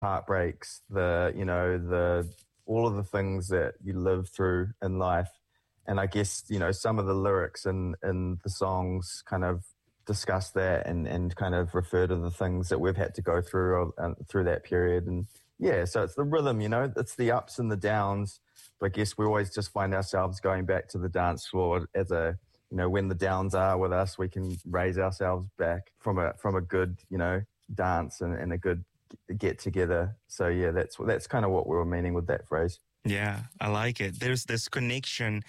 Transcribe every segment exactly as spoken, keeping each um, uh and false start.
heartbreaks, the, you know, the, all of the things that you live through in life. And I guess, you know, some of the lyrics in, in the songs kind of discuss that and, and kind of refer to the things that we've had to go through uh, through that period. And yeah, so it's the rhythm, you know, it's the ups and the downs. But I guess we always just find ourselves going back to the dance floor as a, you know, when the downs are with us, we can raise ourselves back from a from a good, you know, dance and, and a good get together. So yeah, that's that's kind of what we were meaning with that phrase. Yeah, I like it. There's this connection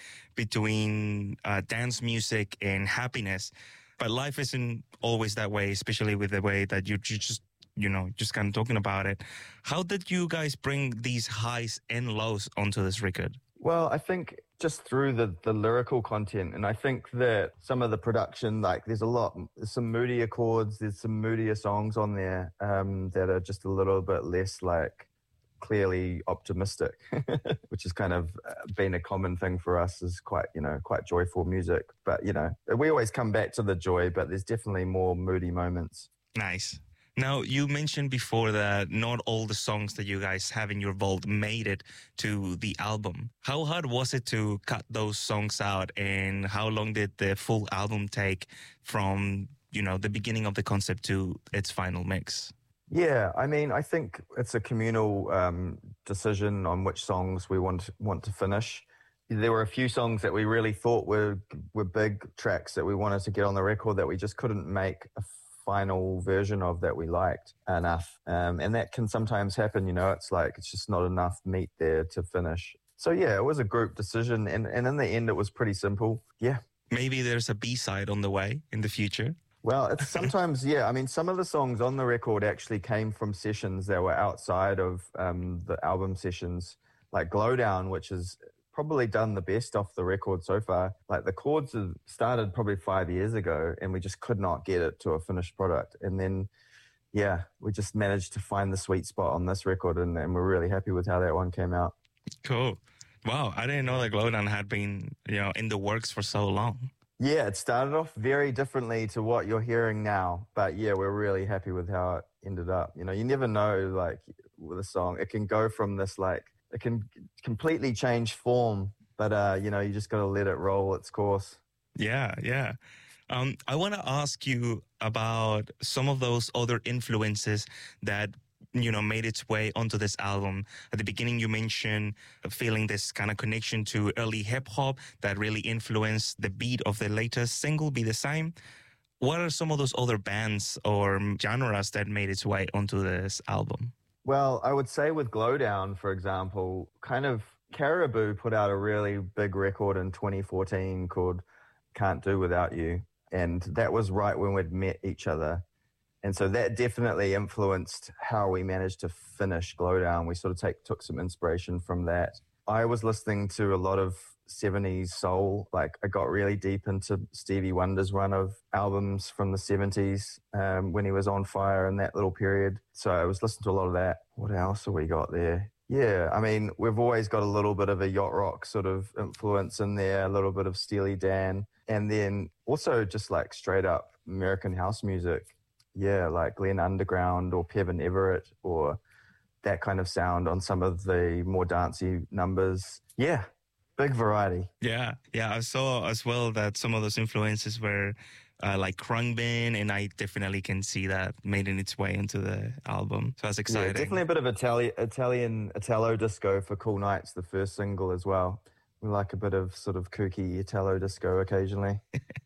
between uh, dance music and happiness, but life isn't always that way, especially with the way that you, you just, you know, just kind of talking about it. How did you guys bring these highs and lows onto this record? Well, I think just through the, the lyrical content, and I think that some of the production, like there's a lot, there's some moodier chords, there's some moodier songs on there um, that are just a little bit less like clearly optimistic, which has kind of been a common thing for us, is quite, you know, quite joyful music. But, you know, we always come back to the joy, but there's definitely more moody moments. Nice. Now, you mentioned before that not all the songs that you guys have in your vault made it to the album. How hard was it to cut those songs out, and how long did the full album take from, you know, the beginning of the concept to its final mix? Yeah, I mean, I think it's a communal um, decision on which songs we want want to finish. There were a few songs that we really thought were were big tracks that we wanted to get on the record that we just couldn't make a final version of that we liked enough. Um, and that can sometimes happen, you know, it's like it's just not enough meat there to finish. So yeah, it was a group decision, and, and in the end it was pretty simple. Yeah. Maybe there's a B-side on the way in the future. Well, it's sometimes, yeah. I mean, some of the songs on the record actually came from sessions that were outside of um, the album sessions, like Glowdown, which has probably done the best off the record so far. Like the chords have started probably five years ago, and we just could not get it to a finished product. And then, yeah, we just managed to find the sweet spot on this record, and, and we're really happy with how that one came out. Cool. Wow, I didn't know that Glowdown had been, you know, in the works for so long. Yeah, it started off very differently to what you're hearing now. But yeah, we're really happy with how it ended up. You know, you never know, like, with a song, it can go from this, like, it can completely change form. But, uh, you know, you just got to let it roll its course. Yeah, yeah. Um, I want to ask you about some of those other influences that, you know, made its way onto this album. At the beginning, you mentioned feeling this kind of connection to early hip hop that really influenced the beat of the latest single, Be the Same. What are some of those other bands or genres that made its way onto this album? Well, I would say with Glowdown, for example, kind of Caribou put out a really big record in twenty fourteen called Can't Do Without You. And that was right when we'd met each other. And so that definitely influenced how we managed to finish Glowdown. We sort of take, took some inspiration from that. I was listening to a lot of seventies soul. Like I got really deep into Stevie Wonder's run of albums from the seventies um, when he was on fire in that little period. So I was listening to a lot of that. What else have we got there? Yeah, I mean, we've always got a little bit of a yacht rock sort of influence in there, a little bit of Steely Dan, and then also just like straight up American house music. Yeah, like Glenn Underground or Kevin Everett or that kind of sound on some of the more dancey numbers. Yeah, big variety. Yeah, yeah. I saw as well that some of those influences were uh, like Khruangbin, and I definitely can see that making its way into the album. So that's exciting. Yeah, definitely a bit of Itali- Italian Italo disco for Cool Nights, the first single as well. We like a bit of sort of kooky Italo disco occasionally.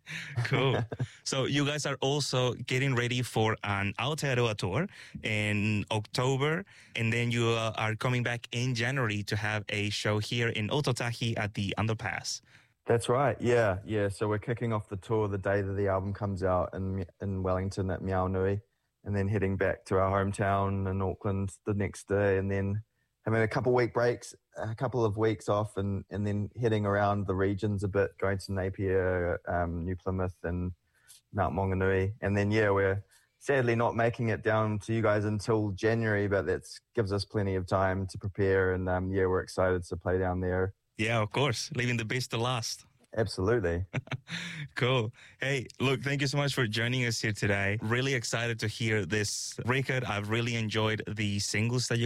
Cool. So you guys are also getting ready for an Aotearoa tour in October, and then you uh, are coming back in January to have a show here in Ototahi at the Underpass. That's right. Yeah, yeah. So we're kicking off the tour the day that the album comes out in in Wellington at Miao Nui, and then heading back to our hometown in Auckland the next day, and then having a couple week breaks, a couple of weeks off, and, and then heading around the regions a bit, going to Napier, um, New Plymouth and Mount Maunganui. And then, yeah, we're sadly not making it down to you guys until January, but that gives us plenty of time to prepare. And, um, yeah, we're excited to play down there. Yeah, of course. Leaving the best to last. Absolutely. Cool. Hey, look, thank you so much for joining us here today. Really excited to hear this record. I've really enjoyed the singles that you